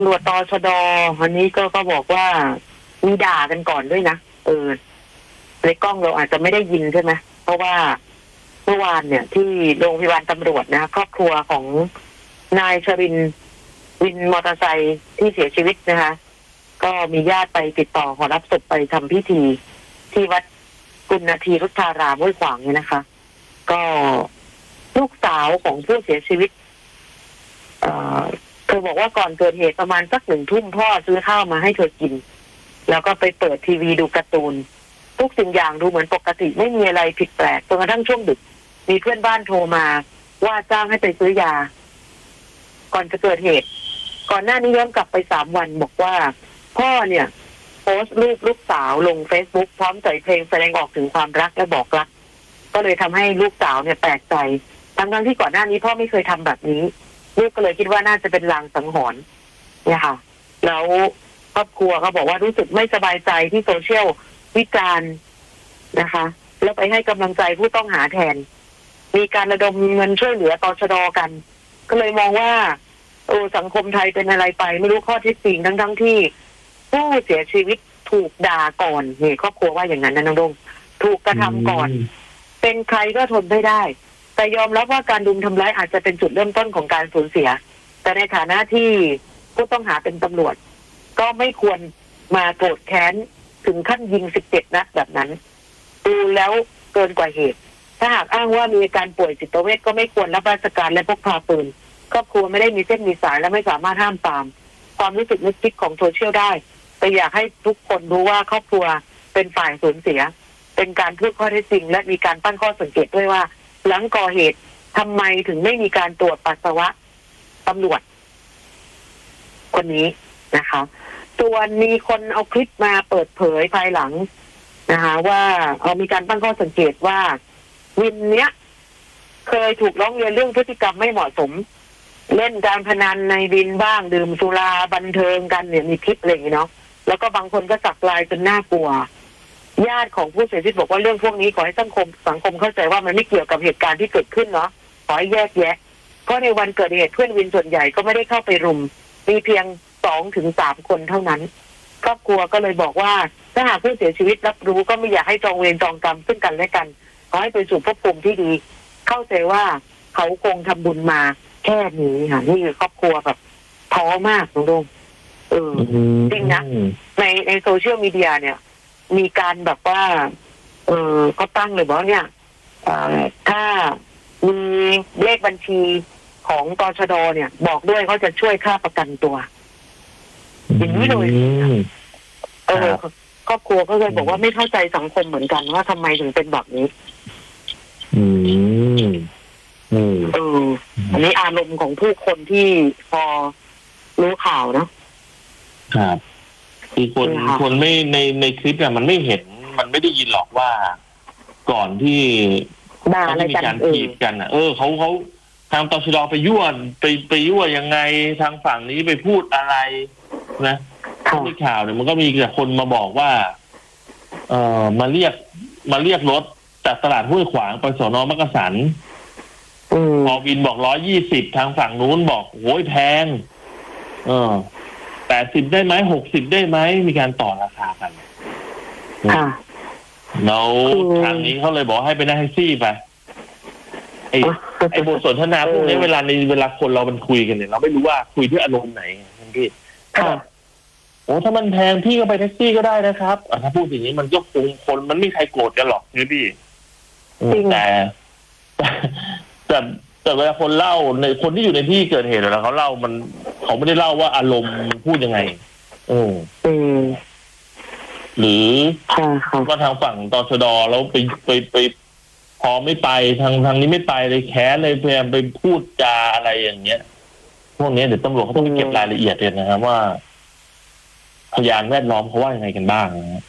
ตำรวจตชดวันนี้ก็บอกว่ามีด่ากันก่อนด้วยนะในกล้องเราอาจจะไม่ได้ยินใช่ไหมเพราะว่าเมื่อวานเนี่ยที่โรงพยาบาลตำรวจนะครอบครัวของนายชรินทร์วินมอเตอร์ไซค์ที่เสียชีวิตนะคะก็มีญาติไปติดต่อขอรับศพไปทำพิธีที่วัดกุณฑีรุทธารามห้วยขวางเนี่ยนะคะ ก็ลูกสาวของผู้เสียชีวิตเธอบอกว่าก่อนเกิดเหตุประมาณสัก1 ทุ่มพ่อซื้อข้าวมาให้เธอกินแล้วก็ไปเปิดทีวีดูการ์ตูนทุกสิ่งอย่างดูเหมือนปกติไม่มีอะไรผิดแปลกจนกระทั่งช่วงดึกมีเพื่อนบ้านโทรมาว่าจ้างให้ไปซื้อยาก่อนจะเกิดเหตุก่อนหน้านี้ย้อนกลับไป3 วันบอกว่าพ่อเนี่ยโพสต์รูปลูกสาวลง Facebook พร้อมใส่เพลงแสดงออกถึงความรักและบอกรักก็เลยทำให้ลูกสาวเนี่ยแปลกใจทั้งที่ก่อนหน้านี้พ่อไม่เคยทำแบบนี้ลูกก็เลยคิดว่าน่าจะเป็นลางสังหรณ์เนี่ยค่ะแล้วครอบครัวเขาบอกว่ารู้สึกไม่สบายใจที่โซเชียลวิจารณ์นะคะแล้วไปให้กำลังใจผู้ต้องหาแทนมีการระดมเงินช่วยเหลือตชดกันก็เลยมองว่าสังคมไทยเป็นอะไรไปไม่รู้ข้อเท็จจริงทั้งที่ผู้เสียชีวิตถูกด่าก่อนนี่ครอบครัวว่าอย่างนั้นนะน้องดงถูกกระทำก่อนเป็นใครก็ทนไม่ได้แต่ยอมรับว่าการรุมทำร้ายอาจจะเป็นจุดเริ่มต้นของการสูญเสียแต่ในฐานะที่ผู้ต้องหาเป็นตำรวจก็ไม่ควรมาโกรธแค้นถึงขั้นยิง17 นัดแบบนั้นดูแล้วเกินกว่าเหตุถ้าหากอ้างว่ามีอาการป่วยจิตเวชก็ไม่ควรรับราชการและพกพาปืนครอบครัวไม่ได้มีเส้นมีสายและไม่สามารถห้ามปรามความรู้สึกนึกคิดของโซเชียลได้แต่อยากให้ทุกคนรู้ว่าครอบครัวเป็นฝ่ายสูญเสียเป็นการพูดข้อเท็จจริงและมีการตั้งข้อสังเกตด้วยว่าหลังก่อเหตุทำไมถึงไม่มีการตรวจปัสสาวะตำรวจคนนี้นะคะส่วนมีคนเอาคลิปมาเปิดเผยภายหลังนะคะว่ามีการตั้งข้อสังเกตว่าวินเนี้ยเคยถูกร้องเรียนเรื่องพฤติกรรมไม่เหมาะสมเล่นการพนันในวินบ้างดื่มสุราบันเทิงกันเนี่ยมีคลิปอะไรอย่างเงี้ยเนาะแล้วก็บางคนก็สักลายจนน่ากลัวญาติของผู้เสียชีวิตบอกว่าเรื่องพวกนี้ขอให้สังคมเข้าใจว่ามันไม่เกี่ยวกับเหตุการณ์ที่เกิดขึ้นเนาะขอให้แยกแยะเพราะในวันเกิดเหตุเพื่อนวินส่วนใหญ่ก็ไม่ได้เข้าไปรุมมีเพียง2 ถึง 3 คนเท่านั้นครอบครัวก็เลยบอกว่าถ้าหากผู้เสียชีวิตรับรู้ก็ไม่อยากให้จองเวรจองกรรมซึ่งกันและกันขอให้ไปสู่ภพภูมิที่ดีเข้าใจว่าเขาคงทำบุญมาแค่นี้ค่ะนี่คือครอบครัวแบบท้อมากน้องดงจริงนะในโซเชียลมีเดียเนี่ยมีการแบบว่าเขาตั้งเลยบอกเนี่ยถ้ามีเลขบัญชีของตชดเนี่ยบอกด้วยเขาจะช่วยค่าประกันตัวอย่างนี้เลยครอบครัวก็เลยบอกว่าไม่เข้าใจสังคมเหมือนกันว่าทำไมถึงเป็นแบบนี้อันนี้อารมณ์ของผู้คนที่พอรู้ข่าวนะครับคือคนไม่ในคลิปเนี่ยมันไม่เห็นมันไม่ได้ยินหรอกว่าก่อนที่เขาจะมีการจีบกันเขาทางตชดไปยั่วยังไงทางฝั่งนี้ไปพูดอะไรนะในข่าวเนี่ยมันก็มีแต่คนมาบอกว่ามาเรียกรถจากตลาดห้วยขวางไปสน.มักกะสันพอวินบอก120ทางฝั่งนู้นบอกโอ้ยแพง80ได้ไหม60ได้ไหมมีการต่อราคากันแล้วทางนี้เขาเลยบอกให้ไปนั่งแท็กซี่ไปไอ้บทสนทนาพวกนี้เวลาคนเรามันคุยกันเนี่ยเราไม่รู้ว่าคุยด้วยอารมณ์ไหนพี่โอ้ถ้ามันแพงพี่ก็ไปแท็กซี่ก็ได้นะครับถ้าพูดอย่างนี้มันก็คงคนมันไม่มีใครโกรธกันหรอกนี่พี่แต่เวลาคนเล่าในคนที่อยู่ในที่เกิดเหตุแล้วเขาเล่าเขาไม่ได้เล่าว่าอารมณ์พูดยังไงหรือก็ทางฝั่งตชดแล้วไปพอไม่ไปทางนี้ไม่ไปเลยแค้นเลยพยายามไปพูดจาอะไรอย่างเงี้ยพวกนี้เดี๋ยวตำรวจเขาต้องไปเก็บรายละเอียดเลยนะครับว่าพยานแวดล้อมเขาว่ายังไงกันบ้างนะ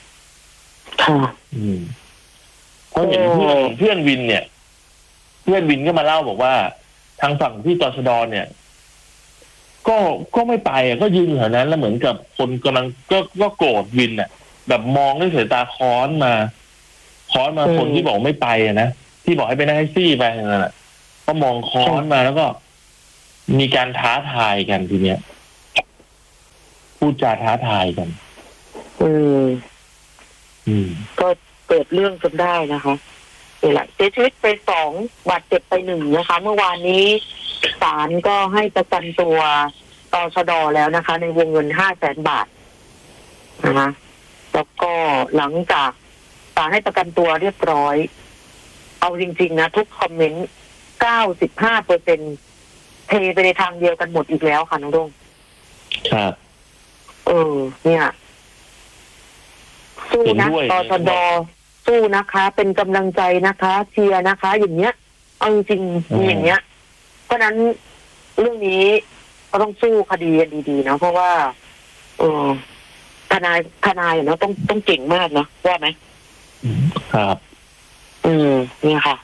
เพราะเห็นเพื่อนวินเนี่ยเพื่อนวินก็มาเล่าบอกว่าทางฝั่งที่ตชดเนี่ยก็ไม่ไปก็ยืนอยู่แถวนั้นแล้วเหมือนกับคนกำลังก็โกรธวินแบบมองด้วยสายตาค้อนมาคนที่บอกไม่ไปนะที่บอกให้ไปนั่งแท็กซี่ไปนั่นแหละก็มองค้อนมาแล้วก็มีการท้าทายกันทีเนี้ยพูดจาท้าทายกันอืมอืมก็เกิดเรื่องจนได้นะคะนี่แหละเสียชีวิตไป2 บาดเจ็บไป1นะคะ เมื่อวานนี้ศาลก็ให้ประกันตัวตชด.แล้วนะคะ ในวงเงิน500,000 บาทนะคะแล้วก็หลังจากศาลให้ประกันตัวเรียบร้อย เอาจริงๆนะทุกคอมเมนต์ 95%เทไปในทางเดียวกันหมดอีกแล้วค่ะน้องดงครับเนี่ยสู้นะตชด.สู้นะคะ เป็นกำลังใจนะคะเชียร์นะคะ อย่างเงี้ยเอาจริงๆมีอย่างเงี้ย เพราะนั้นเรื่องนี้ก็ต้องสู้คดีกันดีๆนะเพราะว่าทนายเนาะต้องเก่งมากนะว่าไหมครับเนี่ยค่ะ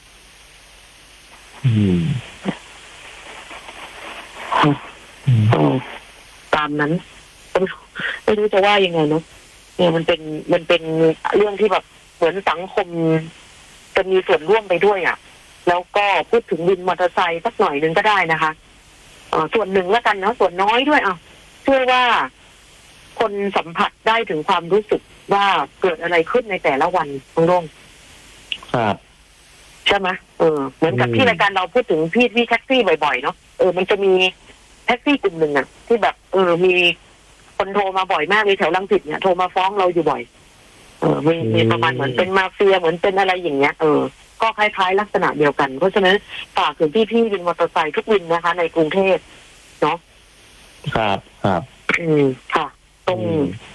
ตามนั้นไม่รู้จะว่ายังไงเนาะเนี่ยมันเป็นเรื่องที่แบบเหมือนสังคมจะมีส่วนร่วมไปด้วยอ่ะแล้วก็พูดถึงวินมอเตอร์ไซค์สักหน่อยนึงก็ได้นะคะส่วนหนึ่งแล้วกันเนาะส่วนน้อยด้วยเชื่อว่าคนสัมผัสได้ถึงความรู้สึกว่าเกิดอะไรขึ้นในแต่ละวันตรงครับใช่ไหมเหมือนกับที่รายการเราพูดถึงพี่แท็กซี่บ่อยๆเนาะมันจะมีแท็กซี่กลุ่มหนึ่งอ่ะที่แบบมีคนโทรมาบ่อยมากเลยแถวรังสิตเนี่ยโทรมาฟ้องเราอยู่บ่อยมีประมาณเหมือนเป็นมาเฟียเหมือนเป็นอะไรอย่างเงี้ยก็คล้ายๆลักษณะเดียวกันเพราะฉะนั้นฝากถึงพี่วินมอเตอร์ไซค์ทุกวินนะคะ ในกรุงเทพเนาะครับครับค่ะตรง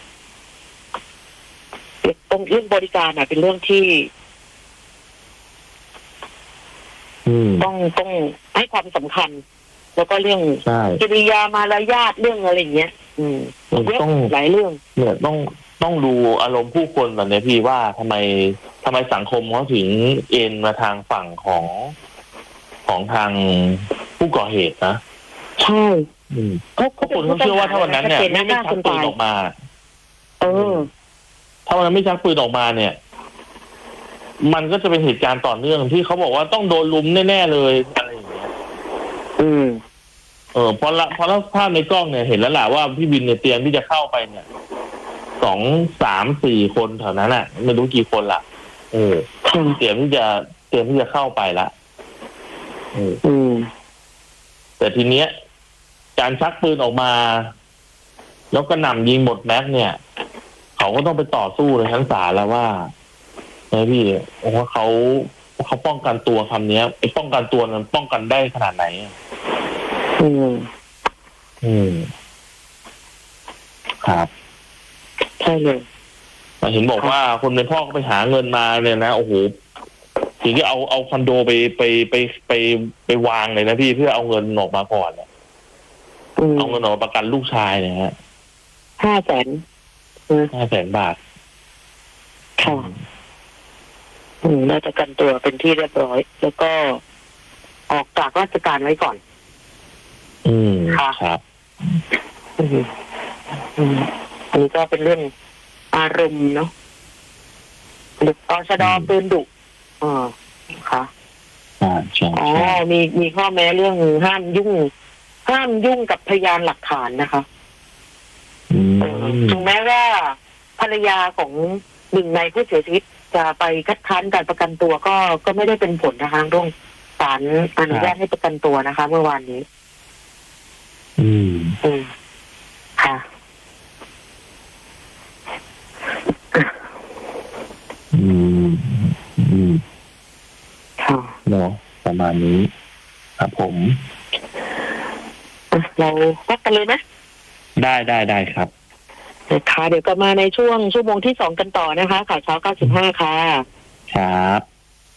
เรื่องบริการน่ะเป็นเรื่องที่ต้องให้ความสำคัญแล้วก็เรื่องกิริยามารยาทเรื่องอะไรอย่างเงี้ยต้องหลายเรื่องเนี่ยต้องดูอารมณ์ผู้คนแบบนี้พี่ว่าทำไมสังคมเขาถึงเอ็นมาทางฝั่งของทางผู้ก่อเหตุนะใช่ทุกคนเขาเชื่อว่าถ้าวันนั้นเนี่ยไม่ชักปืนออกมาถ้าวันนั้นไม่ชักปืนออกมาเนี่ยมันก็จะเป็นเหตุการณ์ต่อเนื่องที่เขาบอกว่าต้องโดนลุมแน่ๆเลยอะไรอย่างเงี้ยเพราะภาพในกล้องเนี่ยเห็นแล้วแหละว่าพี่บินเนี่ยเตรียมที่จะเข้าไปเนี่ย2, 3, 4 คนแถวนั้นอ่ะไม่รู้กี่คนละเตรียมที่จะเข้าไปละแต่ทีเนี้ยการชักปืนออกมาแล้วก็หน่ำยิงหมดแม็กเนี่ยเขาก็ต้องไปต่อสู้ในชั้นศาลแล้วว่าพี่ว่าเขาป้องกันตัวคำนี้ไอ้ป้องกันตัวนั้นป้องกันได้ขนาดไหนครับใช่เลยเห็นบอกว่าคนในพ่อก็ไปหาเงินมาเนี่ยนะโอ้โหถึงจะเอาคอนโดไปวางเลยนะพี่เพื่อเอาเงินออกมาก่อนเนี่ยเอาเงินออกมาประกันลูกชายเนี่ยฮะ500,000 บาทค่ะน่าจะกันตัวเป็นที่เรียบร้อยแล้วก็ออกจากราชการไว้ก่อนค่ะครับอันนี้ก็เป็นเรื่องอารมณ์เนาะตชด.ปืนดุค่ะมีข้อแม้เรื่องห้ามยุ่งกับพยานหลักฐานนะคะถึงแม้ว่าภรรยาของหนึ่งในผู้เสียชีวิตจะไปคัดค้านการประกันตัวก็ไม่ได้เป็นผลนะคะต้องศาลอนุญาตให้ประกันตัวนะคะเมื่อวานนี้ค่ะเนาะประมาณนี้ครับผมเราพักกันเลยไหมได้ครับค่ะเดี๋ยวกลับมาในช่วงชั่วโมงที่2กันต่อนะคะข่าวเช้า95ค่ะครับ